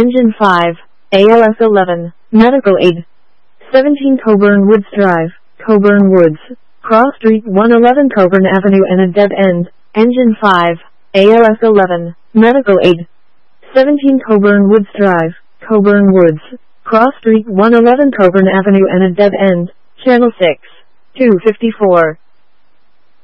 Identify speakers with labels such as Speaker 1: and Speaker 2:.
Speaker 1: Engine 5, ALS 11, Medical Aid. 17 Coburn Woods Drive, Coburn Woods, Cross Street 111 Coburn Avenue and a dead end. Engine 5, ALS 11, Medical Aid. 17 Coburn Woods Drive, Coburn Woods, Cross Street 111 Coburn Avenue and a dead end. Channel 6, 254.